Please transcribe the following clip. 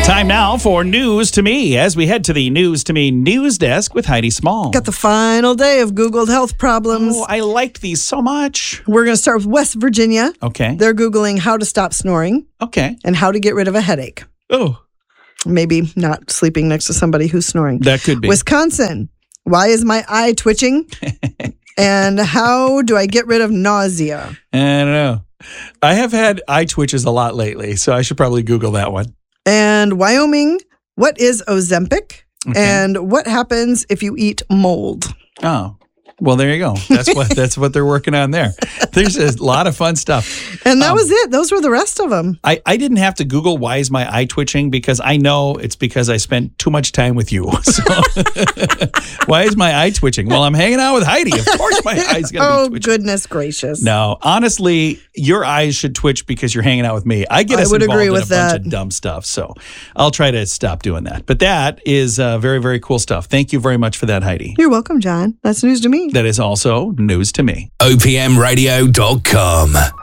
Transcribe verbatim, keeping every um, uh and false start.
Time now for News to Me as we head to the News to Me news desk with Heidi Small. Got the final day of Googled health problems. Oh, I liked these so much. We're going to start with West Virginia. Okay. They're Googling how to stop snoring Okay. and how to get rid of a headache. Oh, Maybe not sleeping next to somebody who's snoring. that could be. Wisconsin. Why is my eye twitching? And how do I get rid of nausea? I don't know. I have had eye twitches a lot lately, so I should probably Google that one. And Wyoming. What is Ozempic? Okay. And what happens if you eat mold? Oh, well, there you go. That's what that's what they're working on there. There's a lot of fun stuff. And that Um, was it. Those were the rest of them. I, I didn't have to Google why is my eye twitching because I know it's because I spent too much time with you. So why is my eye twitching? Well, I'm hanging out with Heidi. Of course my eye's going to Oh, be twitching. goodness gracious. No, honestly, your eyes should twitch because you're hanging out with me. I get I us would involved agree in with a bunch that. of dumb stuff, so I'll try to stop doing that. But that is uh, very, very cool stuff. Thank you very much for that, Heidi. You're welcome, John. That's news to me. That is also news to me. O P M radio dot com.